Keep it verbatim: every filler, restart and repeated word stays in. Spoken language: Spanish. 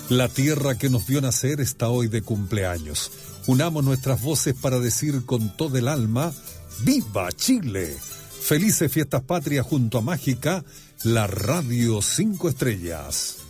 La tierra que nos vio nacer está hoy de cumpleaños. Unamos nuestras voces para decir con todo el alma, ¡Viva Chile! Felices fiestas patrias junto a Mágica, la Radio Cinco Estrellas.